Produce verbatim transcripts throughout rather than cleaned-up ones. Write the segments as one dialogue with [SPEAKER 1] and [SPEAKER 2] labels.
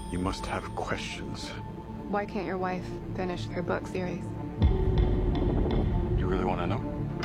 [SPEAKER 1] You must have questions.
[SPEAKER 2] Why can't your wife finish her book series?
[SPEAKER 1] You really want to know?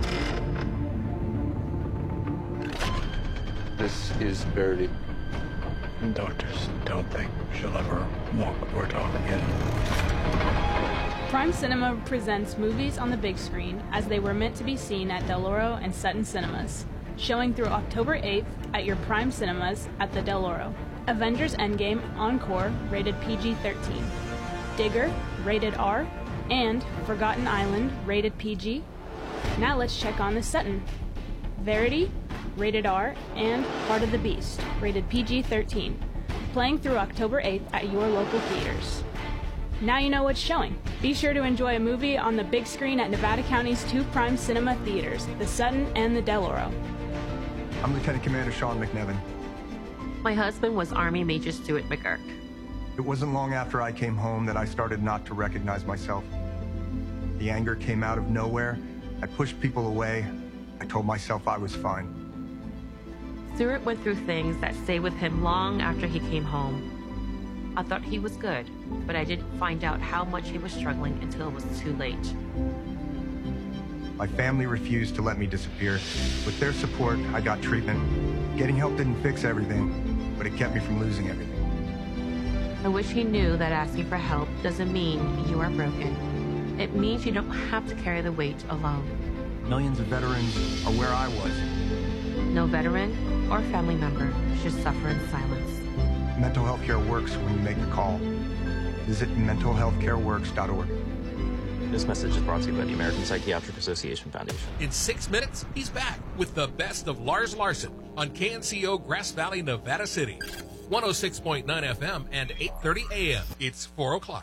[SPEAKER 1] This is Verity. Doctors don't think she'll ever walk or talk again.
[SPEAKER 3] Prime Cinema presents movies on the big screen as they were meant to be seen at Del Oro and Sutton Cinemas, showing through October eighth at your Prime Cinemas at the Del Oro. Avengers Endgame Encore, rated P G thirteen. Digger, rated R, and Forgotten Island, rated P G. Now let's check on the Sutton. Verity, rated R, and Heart of the Beast, rated P G thirteen, playing through October eighth at your local theaters. Now you know what's showing. Be sure to enjoy a movie on the big screen at Nevada County's two Prime Cinema theaters, the Sutton and the Del Oro.
[SPEAKER 4] I'm Lieutenant Commander Sean McNevin.
[SPEAKER 5] My husband was Army Major Stuart McGurk.
[SPEAKER 4] It wasn't long after I came home that I started not to recognize myself. The anger came out of nowhere. I pushed people away. I told myself I was fine.
[SPEAKER 5] Stuart went through things that stayed with him long after he came home. I thought he was good, but I didn't find out how much he was struggling until it was too late.
[SPEAKER 4] My family refused to let me disappear. With their support, I got treatment. Getting help didn't fix everything, but it kept me from losing everything.
[SPEAKER 5] I wish he knew that asking for help doesn't mean you are broken. It means you don't have to carry the weight alone.
[SPEAKER 4] Millions of veterans are where I was.
[SPEAKER 5] No veteran or family member should suffer in silence.
[SPEAKER 4] Mental health care works when you make the call. Visit mental health care works dot org.
[SPEAKER 6] This message is brought to you by the American Psychiatric Association Foundation.
[SPEAKER 7] In six minutes, he's back with the best of Lars Larson on K N C O Grass Valley, Nevada City. one oh six point nine F M and eight thirty A M. It's four o'clock.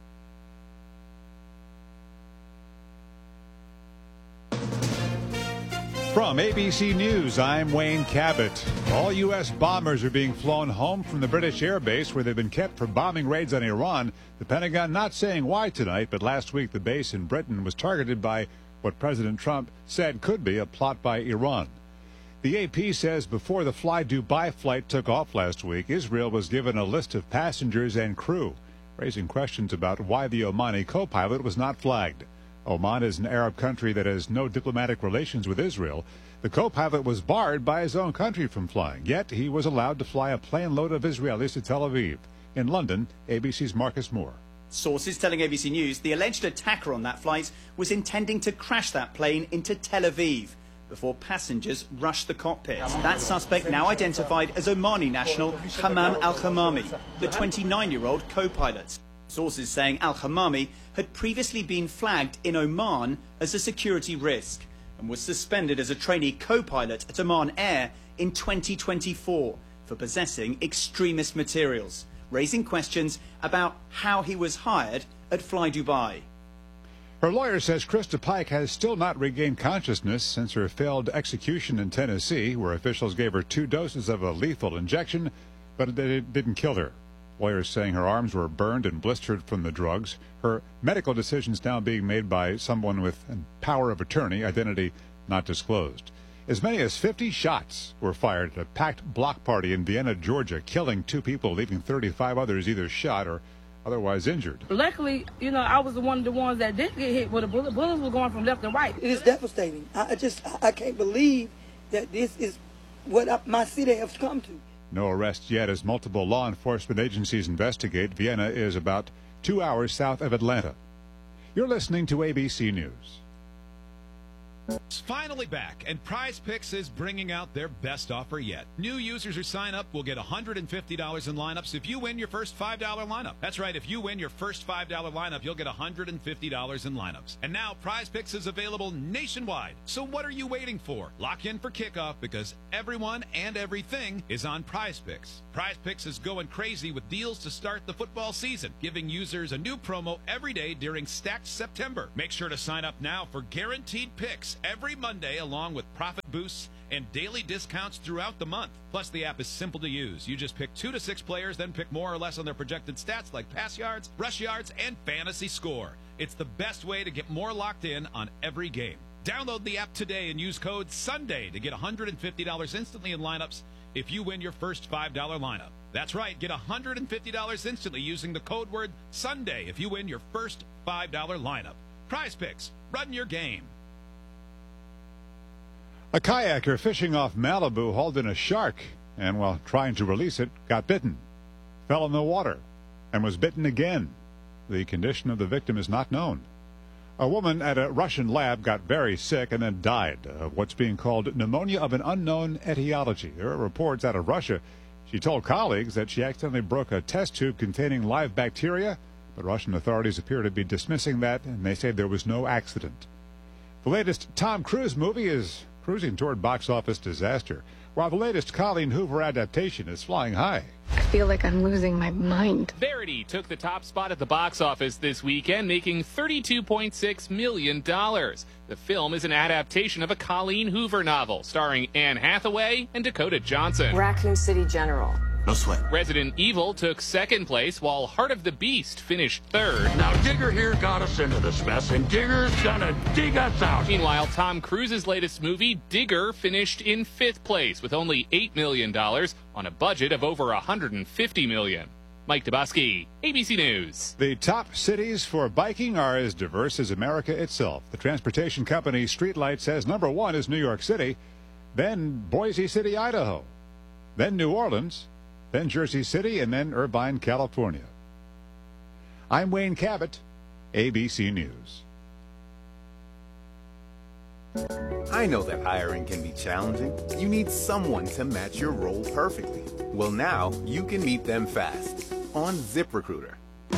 [SPEAKER 8] From A B C News, I'm Wayne Cabot. All U S bombers are being flown home from the British air base where they've been kept for bombing raids on Iran. The Pentagon not saying why tonight, but last week the base in Britain was targeted by what President Trump said could be a plot by Iran. The A P says before the Fly Dubai flight took off last week, Israel was given a list of passengers and crew, raising questions about why the Omani co-pilot was not flagged. Oman is an Arab country that has no diplomatic relations with Israel. The co-pilot was barred by his own country from flying, yet he was allowed to fly a plane load of Israelis to Tel Aviv. In London, A B C's Marcus Moore.
[SPEAKER 9] Sources telling A B C News the alleged attacker on that flight was intending to crash that plane into Tel Aviv before passengers rushed the cockpit. That suspect, now identified as Omani national Hammam Al-Khamami, the twenty-nine-year-old co-pilot. Sources saying Al-Khamami had previously been flagged in Oman as a security risk and was suspended as a trainee co-pilot at Oman Air in twenty twenty-four for possessing extremist materials, raising questions about how he was hired at Fly Dubai.
[SPEAKER 8] Her lawyer says Krista Pike has still not regained consciousness since her failed execution in Tennessee, where officials gave her two doses of a lethal injection, but it didn't kill her. Lawyers saying her arms were burned and blistered from the drugs. Her medical decisions now being made by someone with power of attorney, identity not disclosed. As many as fifty shots were fired at a packed block party in Vienna, Georgia, killing two people, leaving thirty-five others either shot or otherwise injured.
[SPEAKER 10] Luckily, you know, I was the one of the ones that didn't get hit with a bullet. Bullets were going from left and right.
[SPEAKER 11] It is devastating. I just, I can't believe that this is what my city has come to.
[SPEAKER 8] No arrests yet as multiple law enforcement agencies investigate. Vienna is about two hours south of Atlanta. You're listening to A B C News.
[SPEAKER 12] It's finally back, and Prize Picks is bringing out their best offer yet. New users who sign up will get one hundred fifty dollars in lineups if you win your first five dollar lineup. That's right, if you win your first five dollar lineup, you'll get one hundred fifty dollars in lineups. And now Prize Picks is available nationwide. So what are you waiting for? Lock in for kickoff because everyone and everything is on Prize Picks. Prize Picks is going crazy with deals to start the football season, giving users a new promo every day during Stacked September. Make sure to sign up now for guaranteed picks every Monday, along with profit boosts and daily discounts throughout the month. Plus, the app is simple to use. You just pick two to six players, then pick more or less on their projected stats like pass yards, rush yards, and fantasy score. It's the best way to get more locked in on every game. Download the app today and use code SUNDAY to get one hundred fifty dollars instantly in lineups if you win your first five dollar lineup. That's right. Get one hundred fifty dollars instantly using the code word Sunday if you win your first five dollar lineup. Prize Picks. Run your game.
[SPEAKER 8] A kayaker fishing off Malibu hauled in a shark and, while trying to release it, got bitten, fell in the water, and was bitten again. The condition of the victim is not known. A woman at a Russian lab got very sick and then died of what's being called pneumonia of an unknown etiology. There are reports out of Russia. She told colleagues that she accidentally broke a test tube containing live bacteria, but Russian authorities appear to be dismissing that, and they say there was no accident. The latest Tom Cruise movie is cruising toward box office disaster, while the latest Colleen Hoover adaptation is flying high.
[SPEAKER 2] I feel like I'm losing my mind.
[SPEAKER 13] Verity took the top spot at the box office this weekend, making thirty-two point six million dollars. The film is an adaptation of a Colleen Hoover novel starring Anne Hathaway and Dakota Johnson.
[SPEAKER 14] Raccoon City General.
[SPEAKER 15] No sweat.
[SPEAKER 13] Resident Evil took second place, while Heart of the Beast finished third.
[SPEAKER 15] Now, Digger here got us into this mess, and Digger's gonna dig us out.
[SPEAKER 13] Meanwhile, Tom Cruise's latest movie, Digger, finished in fifth place with only eight million dollars on a budget of over one hundred fifty million dollars. Mike Dabowski, A B C News.
[SPEAKER 8] The top cities for biking are as diverse as America itself. The transportation company Streetlight says number one is New York City, then Boise City, Idaho, then New Orleans, then Jersey City, and then Irvine, California. I'm Wayne Cabot, A B C News.
[SPEAKER 16] I know that hiring can be challenging. You need someone to match your role perfectly. Well, now you can meet them fast on ZipRecruiter.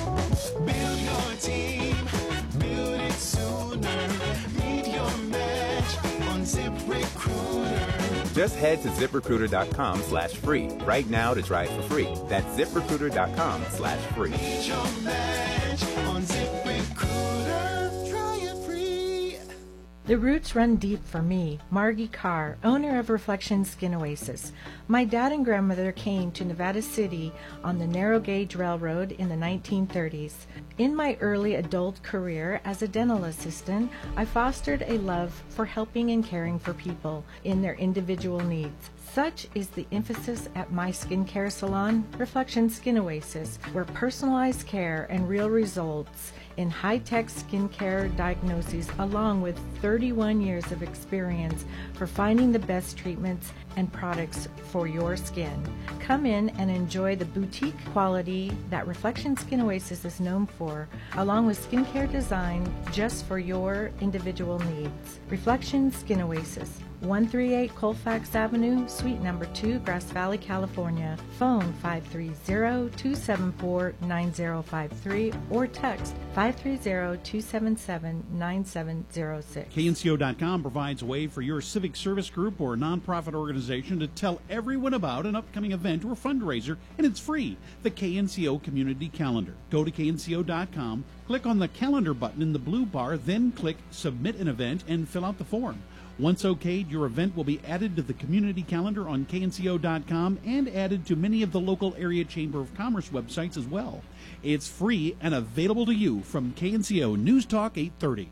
[SPEAKER 17] Build your team, build it sooner. Meet your match on ZipRecruiter.
[SPEAKER 16] Just head to ZipRecruiter.com slash free right now to try it for free. That's ZipRecruiter.com slash free.
[SPEAKER 17] Meet your match on ZipRecruiter. Try it free.
[SPEAKER 18] The roots run deep for me, Margie Carr, owner of Reflection Skin Oasis. My dad and grandmother came to Nevada City on the narrow gauge railroad in the nineteen thirties. In my early adult career as a dental assistant, I fostered a love for helping and caring for people in their individual needs. Such is the emphasis at my skincare salon, Reflection Skin Oasis, where personalized care and real results in high-tech skincare diagnoses, along with thirty-one years of experience for finding the best treatments and products for your skin. Come in and enjoy the boutique quality that Reflection Skin Oasis is known for, along with skincare design just for your individual needs. Reflection Skin Oasis, one thirty-eight Colfax Avenue, Suite Number two, Grass Valley, California. Phone five three zero, two seven four, nine zero five three or text five three zero, two seven seven, nine seven zero six.
[SPEAKER 19] K N C O dot com provides a way for your civic service group or nonprofit organization to tell everyone about an upcoming event or fundraiser, and it's free. The K N C O Community Calendar. Go to K N C O dot com, click on the calendar button in the blue bar, then click Submit an Event and fill out the form. Once okayed, your event will be added to the community calendar on K N C O dot com and added to many of the local area Chamber of Commerce websites as well. It's free and available to you from K N C O News Talk eight thirty.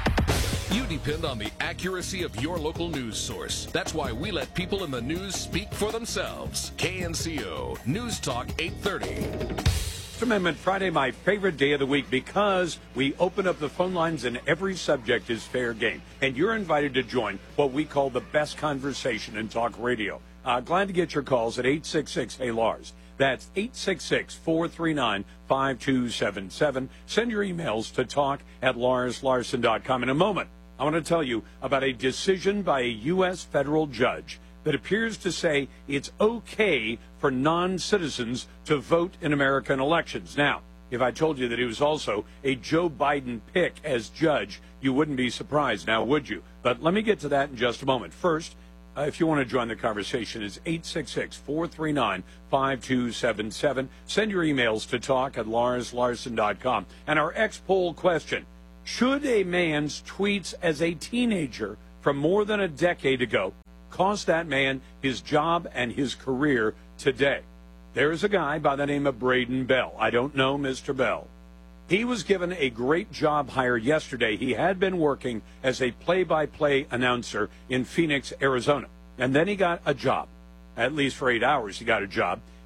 [SPEAKER 7] You depend on the accuracy of your local news source. That's why we let people in the news speak for themselves. K N C O News Talk eight thirty.
[SPEAKER 20] First Amendment Friday, my favorite day of the week, because we open up the phone lines and every subject is fair game. And you're invited to join what we call the best conversation in talk radio. Uh, glad to get your calls at eight six six, hey Lars. That's eight six six, four three nine, five two seven seven. Send your emails to talk at lars larson dot com. In a moment, I want to tell you about a decision by a U S federal judge that appears to say it's okay for non-citizens to vote in American elections. Now, if I told you that he was also a Joe Biden pick as judge, you wouldn't be surprised now, would you? But let me get to that in just a moment. First, uh, if you want to join the conversation, it's eight six six, four three nine, five two seven seven. Send your emails to talk at lars larson dot com. And our ex-poll question, should a man's tweets as a teenager from more than a decade ago cost that man his job and his career today? There is a guy by the name of Braden Bell. I don't know Mister Bell. He was given a great job hire yesterday. He had been working as a play-by-play announcer in Phoenix, Arizona. And then he got a job. At least for eight hours he got a job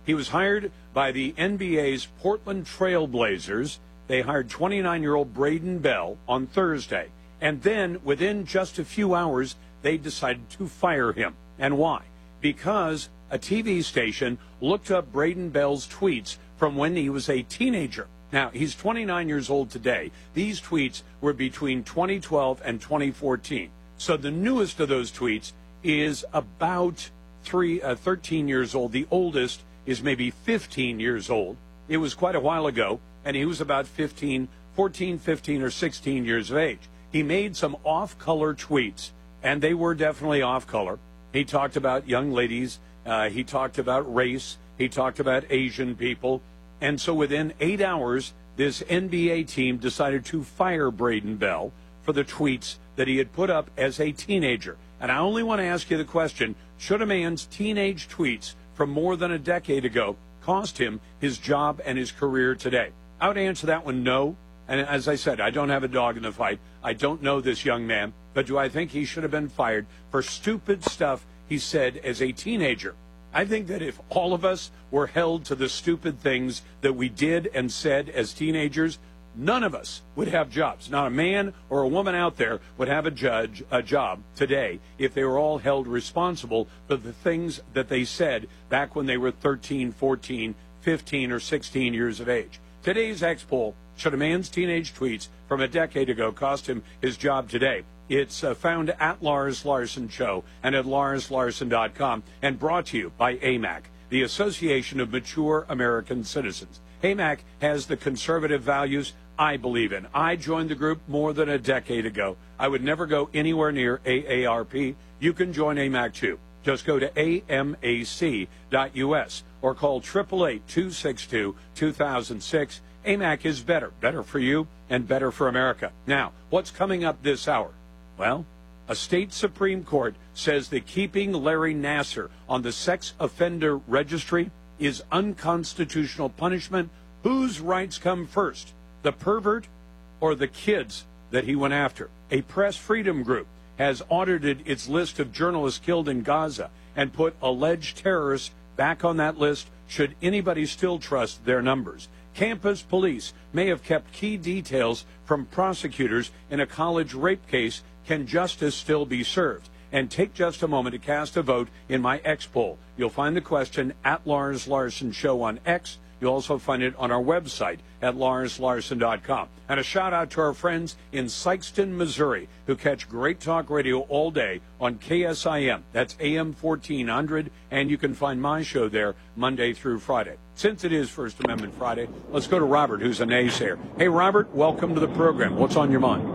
[SPEAKER 20] He was hired by the N B A's Portland Trail Blazers. They hired twenty-nine-year-old Braden Bell on Thursday. And then, within just a few hours, they decided to fire him. And why? Because a T V station looked up Braden Bell's tweets from when he was a teenager. Now, he's twenty-nine years old today. These tweets were between twenty twelve and twenty fourteen. So the newest of those tweets is about three, uh, thirteen years old. The oldest is maybe fifteen years old. It was quite a while ago, and he was about fifteen, fourteen, fifteen, or sixteen years of age. He made some off-color tweets, and they were definitely off-color. He talked about young ladies. Uh, he talked about race. He talked about Asian people. And so within eight hours, this N B A team decided to fire Braden Bell for the tweets that he had put up as a teenager. And I only want to ask you the question, should a man's teenage tweets from more than a decade ago cost him his job and his career today? I would answer that one no. And as I said, I don't have a dog in the fight. I don't know this young man. But do I think he should have been fired for stupid stuff he said as a teenager? I think that if all of us were held to the stupid things that we did and said as teenagers, none of us would have jobs. Not a man or a woman out there would have a judge a job today if they were all held responsible for the things that they said back when they were thirteen, fourteen, fifteen, or sixteen years of age. Today's X poll, should a man's teenage tweets from a decade ago cost him his job today? It's uh, found at Lars Larson Show and at lars larson dot com and brought to you by A M A C, the Association of Mature American Citizens. A M A C has the conservative values I believe in. I joined the group more than a decade ago. I would never go anywhere near A A R P. You can join A M A C too. Just go to A M A C dot U S or call eight eight eight, two six two, two thousand six. A M A C is better. Better for you and better for America. Now, what's coming up this hour? Well, a state Supreme Court says that keeping Larry Nassar on the sex offender registry is unconstitutional punishment. Whose rights come first, the pervert or the kids that he went after? A press freedom group has audited its list of journalists killed in Gaza and put alleged terrorists back on that list should anybody still trust their numbers. Campus police may have kept key details from prosecutors in a college rape case. Can justice still be served? And take just a moment to cast a vote in my X poll. You'll find the question at Lars Larson Show on X. You'll also find it on our website at lars larson dot com. And a shout out to our friends in Sikeston, Missouri, who catch Great Talk Radio all day on K S I M. That's A M fourteen hundred, and you can find my show there Monday through Friday. Since it is First Amendment Friday, let's go to Robert, who's a naysayer. Hey, Robert, welcome to the program. What's on your mind?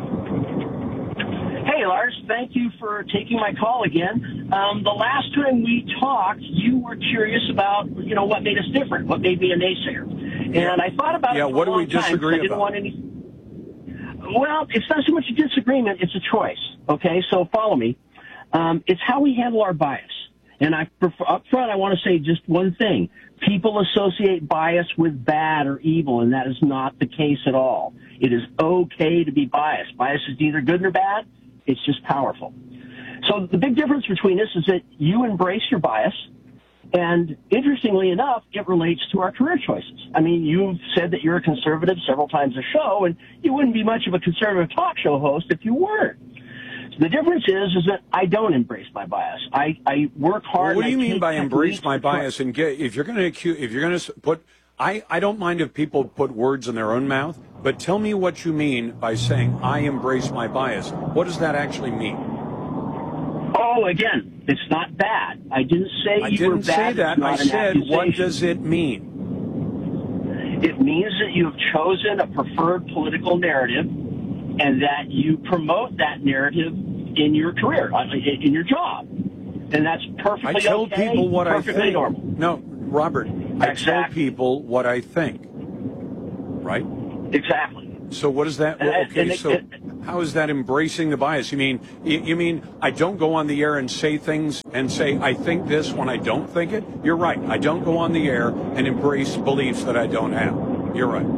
[SPEAKER 14] Hey, Lars, thank you for taking my call again. Um, the last time we talked, you were curious about, you know, what made us different, what made me a naysayer. And I thought about
[SPEAKER 20] yeah,
[SPEAKER 14] it for
[SPEAKER 20] what
[SPEAKER 14] a
[SPEAKER 20] do
[SPEAKER 14] long
[SPEAKER 20] we
[SPEAKER 14] time,
[SPEAKER 20] disagree
[SPEAKER 14] I didn't
[SPEAKER 20] about?
[SPEAKER 14] want any... Well, it's not so much a disagreement, it's a choice, okay? So follow me. Um, it's how we handle our bias. And I, up front, I want to say just one thing. People associate bias with bad or evil, and that is not the case at all. It is okay to be biased. Bias is neither good nor bad. It's just powerful. So the big difference between us is that you embrace your bias, and interestingly enough, it relates to our career choices. I mean, you've said that you're a conservative several times a show, and you wouldn't be much of a conservative talk show host if you weren't. So the difference is, is that I don't embrace my bias. I, I work hard.
[SPEAKER 20] Well, what do you
[SPEAKER 14] mean
[SPEAKER 20] mean by embrace my bias? And get, if you're going to accuse, if you're going to put, I, I don't mind if people put words in their own mouth, but tell me what you mean by saying I embrace my bias. What does that actually mean?
[SPEAKER 14] Oh, again, it's not bad. I didn't say
[SPEAKER 20] I
[SPEAKER 14] you
[SPEAKER 20] didn't
[SPEAKER 14] were bad.
[SPEAKER 20] say that.
[SPEAKER 14] It's not
[SPEAKER 20] I
[SPEAKER 14] an
[SPEAKER 20] said, what
[SPEAKER 14] accusation.
[SPEAKER 20] does it mean?
[SPEAKER 14] It means that you have chosen a preferred political narrative and that you promote that narrative in your career, in your job. And that's perfectly
[SPEAKER 20] I tell
[SPEAKER 14] okay,
[SPEAKER 20] people what I
[SPEAKER 14] perfectly
[SPEAKER 20] think.
[SPEAKER 14] normal.
[SPEAKER 20] No, Robert, I tell people what I think. Right?
[SPEAKER 14] Exactly.
[SPEAKER 20] So what is that?
[SPEAKER 14] And-
[SPEAKER 20] Well, okay,
[SPEAKER 14] and it-
[SPEAKER 20] so
[SPEAKER 14] it-
[SPEAKER 20] how is that embracing the bias? You mean you, you mean I don't go on the air and say things and say I think this when I don't think it? You're right. I don't go on the air and embrace beliefs that I don't have. You're right.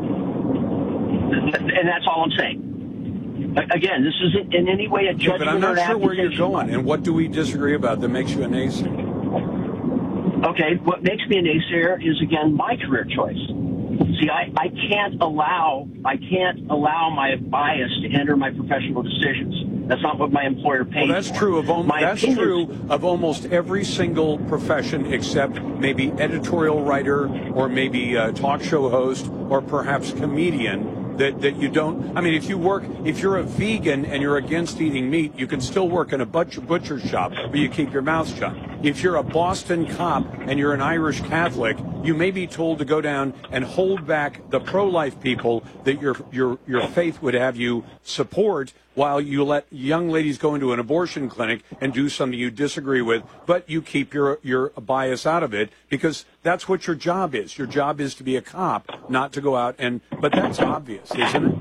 [SPEAKER 14] And that's all I'm saying. A- Again, this isn't in any way a
[SPEAKER 20] Yeah,
[SPEAKER 14] judgment
[SPEAKER 20] but I'm
[SPEAKER 14] or
[SPEAKER 20] not
[SPEAKER 14] an
[SPEAKER 20] sure where you're
[SPEAKER 14] accusation.
[SPEAKER 20] going. And what do we disagree about that makes you a naysayer?
[SPEAKER 14] Okay, what makes me a naysayer is, again, my career choice. See, I, I can't allow I can't allow my bias to enter my professional decisions. That's not what my employer pays
[SPEAKER 20] Well, that's
[SPEAKER 14] for.
[SPEAKER 20] true of almost,
[SPEAKER 14] My
[SPEAKER 20] that's
[SPEAKER 14] opinions-
[SPEAKER 20] true of almost every single profession except maybe editorial writer or maybe a talk show host or perhaps comedian. That, that you don't, I mean, if you work, if you're a vegan and you're against eating meat, you can still work in a butcher, butcher shop, but you keep your mouth shut. If you're a Boston cop and you're an Irish Catholic, you may be told to go down and hold back the pro-life people that your, your, your faith would have you support while you let young ladies go into an abortion clinic and do something you disagree with, but you keep your, your bias out of it because that's what your job is. Your job is to be a cop, not to go out and, but that's obvious, isn't it?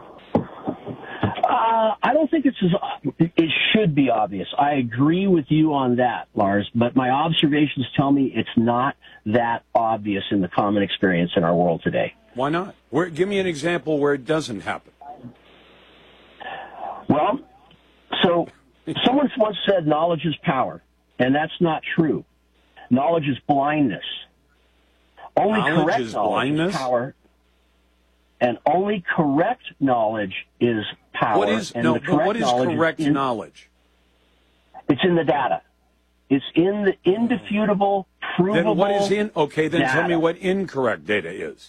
[SPEAKER 14] Uh, I don't think it's as, it should be obvious. I agree with you on that, Lars, but my observations tell me it's not that obvious in the common experience in our world today.
[SPEAKER 20] Why not? Where, give me an example where it doesn't happen.
[SPEAKER 14] Well, so someone once said knowledge is power, and that's not true. Knowledge is blindness. Only
[SPEAKER 20] Knowledge
[SPEAKER 14] correct
[SPEAKER 20] is
[SPEAKER 14] knowledge
[SPEAKER 20] blindness?
[SPEAKER 14] is power, and only correct knowledge is power.
[SPEAKER 20] What is,
[SPEAKER 14] and
[SPEAKER 20] no,
[SPEAKER 14] the
[SPEAKER 20] but
[SPEAKER 14] correct
[SPEAKER 20] what is
[SPEAKER 14] knowledge
[SPEAKER 20] correct
[SPEAKER 14] in,
[SPEAKER 20] knowledge?
[SPEAKER 14] It's in the data. It's in the indefutable, provable
[SPEAKER 20] Then what is in, okay, then tell me
[SPEAKER 14] data.
[SPEAKER 20] what incorrect data is.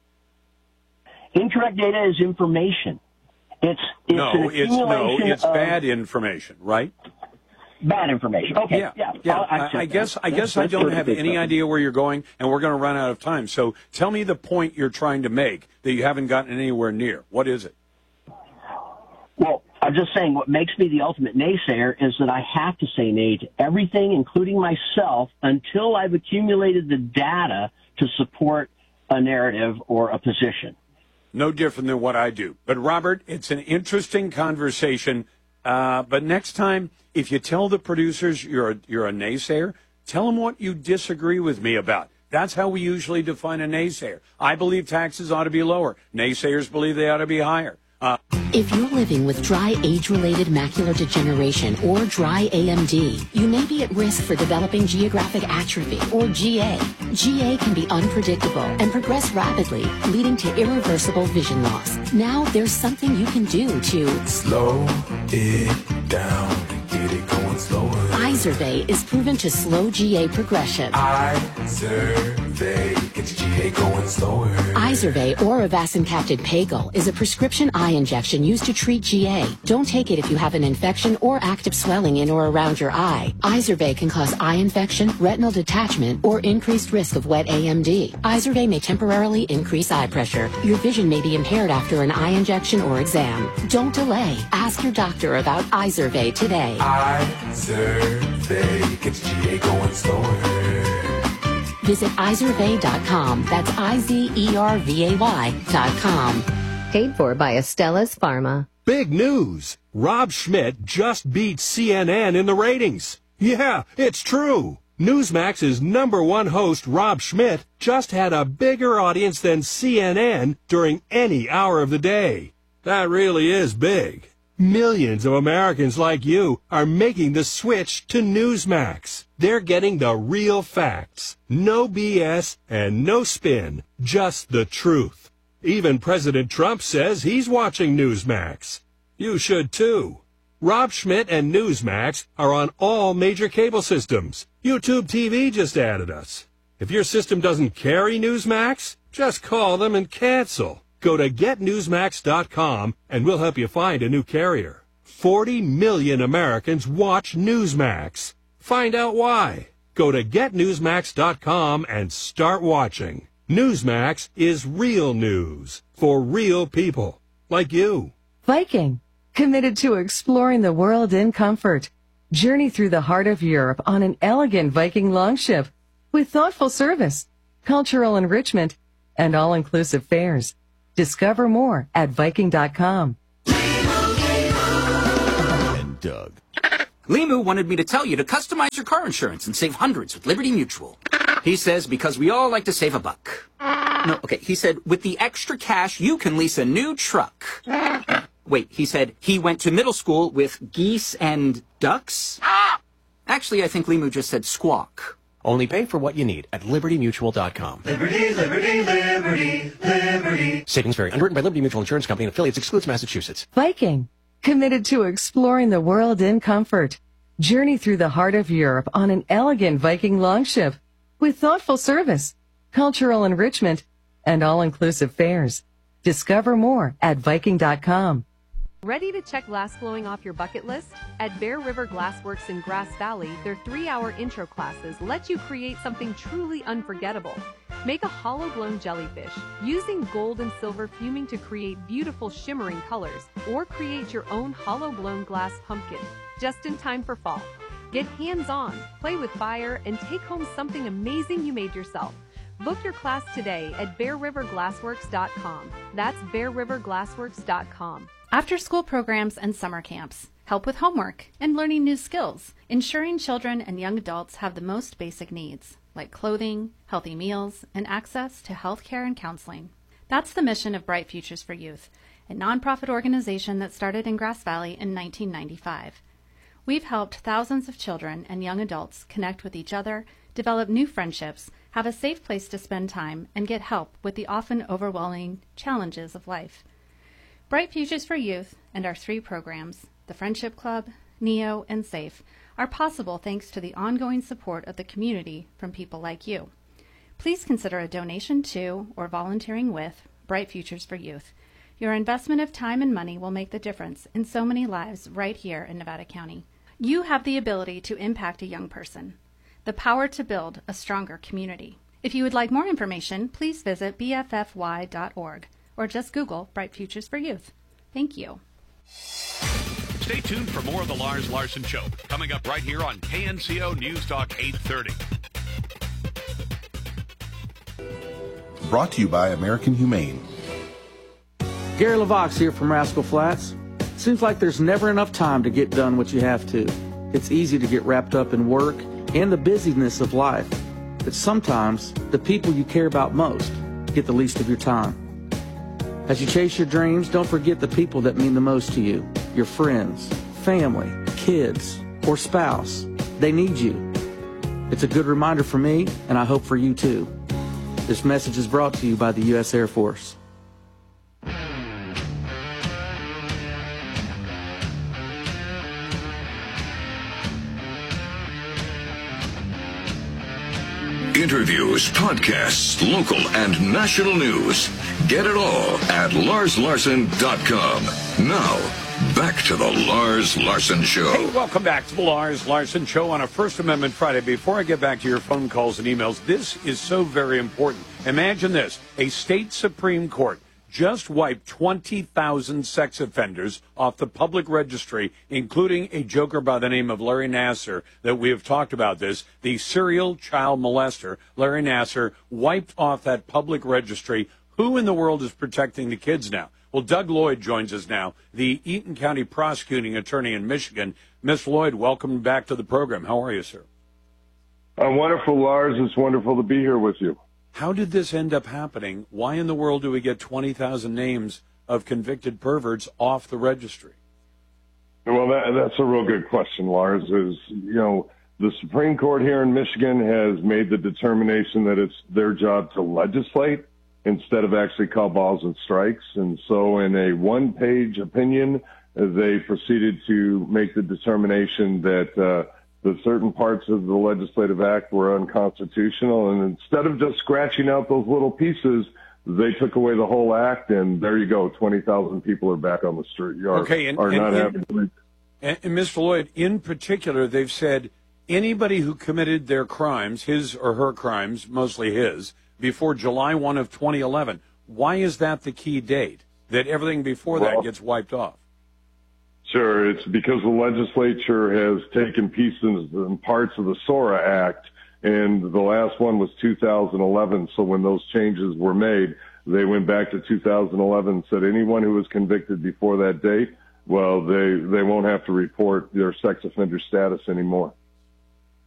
[SPEAKER 14] Incorrect data is information. It's, it's
[SPEAKER 20] no,
[SPEAKER 14] an
[SPEAKER 20] it's no,
[SPEAKER 14] accumulation
[SPEAKER 20] it's
[SPEAKER 14] of
[SPEAKER 20] bad information, right?
[SPEAKER 14] bad information. Okay,
[SPEAKER 20] yeah,
[SPEAKER 14] yeah.
[SPEAKER 20] yeah.
[SPEAKER 14] I'll
[SPEAKER 20] I,
[SPEAKER 14] accept
[SPEAKER 20] I
[SPEAKER 14] that.
[SPEAKER 20] guess I
[SPEAKER 14] That's-
[SPEAKER 20] guess I
[SPEAKER 14] that's
[SPEAKER 20] don't have
[SPEAKER 14] perfectly
[SPEAKER 20] any
[SPEAKER 14] acceptable.
[SPEAKER 20] idea where you're going, and we're going to run out of time. So tell me the point you're trying to make that you haven't gotten anywhere near. What is it?
[SPEAKER 14] Well, I'm just saying what makes me the ultimate naysayer is that I have to say nay to everything, including myself, until I've accumulated the data to support a narrative or a position.
[SPEAKER 20] No different than what I do. But Robert, it's an interesting conversation. Uh, but next time, if you tell the producers you're a, you're a naysayer, tell them what you disagree with me about. That's how we usually define a naysayer. I believe taxes ought to be lower. Naysayers believe they ought to be higher. Uh,
[SPEAKER 21] If you're living with dry age-related macular degeneration or dry A M D, you may be at risk for developing geographic atrophy or G A. G A can be unpredictable and progress rapidly, leading to irreversible vision loss. Now there's something you can do to
[SPEAKER 17] slow it down, get it going slower.
[SPEAKER 21] Izervay is proven to slow G A progression.
[SPEAKER 17] Izervay gets G A going slower.
[SPEAKER 21] Izervay or avacincaptad pagel is a prescription eye injection used to treat G A. Don't take it if you have an infection or active swelling in or around your eye. Izervay can cause eye infection, retinal detachment, or increased risk of wet A M D. Izervay may temporarily increase eye pressure. Your vision may be impaired after an eye injection or exam. Don't delay. Ask your doctor about Izervay today.
[SPEAKER 17] Izervay gets G A going slower.
[SPEAKER 21] Visit Izervay dot com. That's I Z E R V A Y dot com.
[SPEAKER 22] Paid for by Astellas Pharma.
[SPEAKER 23] Big news! Rob Schmidt just beat C N N in the ratings. Yeah, it's true. Newsmax's number one host, Rob Schmidt, just had a bigger audience than C N N during any hour of the day. That really is big. Millions of Americans like you are making the switch to Newsmax. They're getting the real facts. No B S and no spin. Just the truth. Even President Trump says he's watching Newsmax. You should too. Rob Schmidt and Newsmax are on all major cable systems. YouTube T V just added us. If your system doesn't carry Newsmax, just call them and cancel. Go to get newsmax dot com and we'll help you find a new carrier. forty million Americans watch Newsmax. Find out why. Go to get newsmax dot com and start watching. Newsmax is real news for real people like you.
[SPEAKER 24] Viking, committed to exploring the world in comfort. Journey through the heart of Europe on an elegant Viking longship with thoughtful service, cultural enrichment, and all-inclusive fares. Discover more at Viking dot com.
[SPEAKER 25] And Doug. Limu wanted me to tell you to customize your car insurance and save hundreds with Liberty Mutual. He says because we all like to save a buck. No, okay, he said with the extra cash you can lease a new truck. Wait, he said he went to middle school with geese and ducks? Actually, I think Limu just said squawk.
[SPEAKER 1] Only pay for what you need at liberty mutual dot com.
[SPEAKER 17] Liberty, liberty, liberty, liberty.
[SPEAKER 1] Savings vary. Underwritten by Liberty Mutual Insurance Company and affiliates. Excludes Massachusetts.
[SPEAKER 24] Viking, committed to exploring the world in comfort. Journey through the heart of Europe on an elegant Viking longship with thoughtful service, cultural enrichment, and all-inclusive fares. Discover more at viking dot com.
[SPEAKER 3] Ready to check glass blowing off your bucket list? At Bear River Glassworks in Grass Valley, their three-hour intro classes let you create something truly unforgettable. Make a hollow-blown jellyfish using gold and silver fuming to create beautiful shimmering colors, or create your own hollow-blown glass pumpkin, just in time for fall. Get hands-on, play with fire, and take home something amazing you made yourself. Book your class today at bear river glassworks dot com. That's bear river glassworks dot com.
[SPEAKER 4] After-school programs and summer camps help with homework and learning new skills, ensuring children and young adults have the most basic needs, like clothing, healthy meals, and access to health care and counseling. That's the mission of Bright Futures for Youth, a nonprofit organization that started in Grass Valley in nineteen ninety-five. We've helped thousands of children and young adults connect with each other, develop new friendships, have a safe place to spend time, and get help with the often overwhelming challenges of life. Bright Futures for Youth and our three programs, the Friendship Club, NEO, and SAFE, are possible thanks to the ongoing support of the community from people like you. Please consider a donation to or volunteering with Bright Futures for Youth. Your investment of time and money will make the difference in so many lives right here in Nevada County. You have the ability to impact a young person, the power to build a stronger community. If you would like more information, please visit b f f y dot org or just Google Bright Futures for Youth. Thank you.
[SPEAKER 12] Stay tuned for more of the Lars Larson Show, coming up right here on K N C O News Talk eight thirty.
[SPEAKER 5] Brought to you by American Humane.
[SPEAKER 6] Gary LaVox here from Rascal Flats. Seems like there's never enough time to get done what you have to. It's easy to get wrapped up in work and the busyness of life. But sometimes the people you care about most get the least of your time. As you chase your dreams, don't forget the people that mean the most to you. Your friends, family, kids, or spouse. They need you. It's a good reminder for me, and I hope for you too. This message is brought to you by the U S Air Force.
[SPEAKER 26] Interviews, podcasts, local and national news. Get it all at lars larson dot com. Now, back to the Lars Larson Show.
[SPEAKER 20] Hey, welcome back to the Lars Larson Show on a First Amendment Friday. Before I get back to your phone calls and emails, this is so very important. Imagine this. A state Supreme Court just wiped twenty thousand sex offenders off the public registry, including a joker by the name of Larry Nassar that we have talked about this. The serial child molester, Larry Nassar, wiped off that public registry. Who in the world is protecting the kids now? Well, Doug Lloyd joins us now, the Eaton County prosecuting attorney in Michigan. Miss Lloyd, welcome back to the program. How are you, sir?
[SPEAKER 27] I'm wonderful, Lars. It's wonderful to be here with you.
[SPEAKER 20] How did this end up happening? Why in the world do we get twenty thousand names of convicted perverts off the registry?
[SPEAKER 27] Well, that, that's a real good question, Lars. Is, you know, the Supreme Court here in Michigan has made the determination that it's their job to legislate instead of actually call balls and strikes. And so in a one-page opinion, they proceeded to make the determination that uh, that certain parts of the legislative act were unconstitutional. And instead of just scratching out those little pieces, they took away the whole act, and there you go. twenty thousand people are back on the street. Are,
[SPEAKER 20] okay, and,
[SPEAKER 27] are
[SPEAKER 20] and,
[SPEAKER 27] not
[SPEAKER 20] and,
[SPEAKER 27] having
[SPEAKER 20] and, and Mister Lloyd, in particular, they've said anybody who committed their crimes, his or her crimes, mostly his, before July first of twenty eleven. Why is that the key date, that everything before
[SPEAKER 27] well,
[SPEAKER 20] that gets wiped off?
[SPEAKER 27] Sure, it's because the legislature has taken pieces and parts of the SORA Act, and the last one was two thousand eleven. So when those changes were made, they went back to two thousand eleven and said anyone who was convicted before that date, well, they, they won't have to report their sex offender status anymore.